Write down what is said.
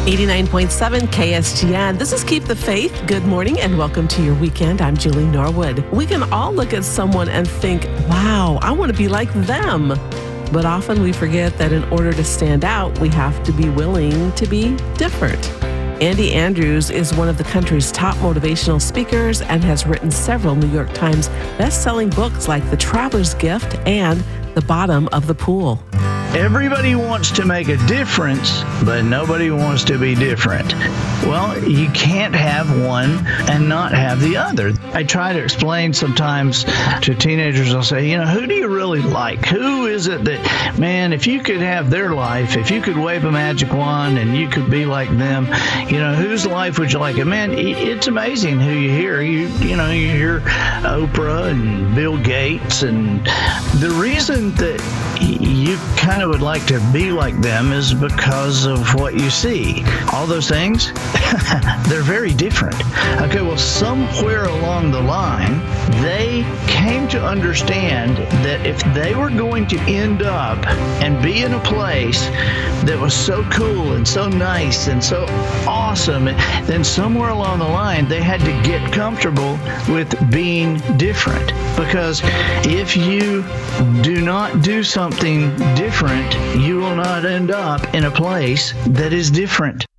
89.7 KSGN. This is Keep the Faith. Good morning and welcome to your weekend. I'm Julie Norwood. We can all look at someone and think, wow, I want to be like them. But often we forget that in order to stand out, we have to be willing to be different. Andy Andrews is one of the country's top motivational speakers and has written several New York Times best-selling books like The Traveler's Gift and The Bottom of the Pool. Everybody wants to make a difference, but nobody wants to be different. Well, you can't have one and not have the other. I try to explain sometimes to teenagers, I'll say, who do you really like? Who is it that, man, if you could have their life, if you could wave a magic wand and you could be like them, whose life would you like? And man, it's amazing who you hear. You hear Oprah and Bill Gates, and the reason that you kind of would like to be like them is because of what you see. All those things, they're very different. Okay, well, somewhere along the line, they came to understand that if they were going to end up and be in a place that was so cool and so nice and so awesome, then somewhere along the line, they had to get comfortable with being different. Because if you do not do something different, you will not end up in a place that is different.